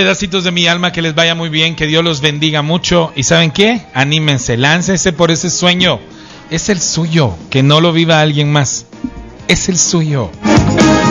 Pedacitos de mi alma, que les vaya muy bien, que Dios los bendiga mucho. ¿Y saben qué? Anímense, láncense por ese sueño. Es el suyo, que no lo viva alguien más. Es el suyo.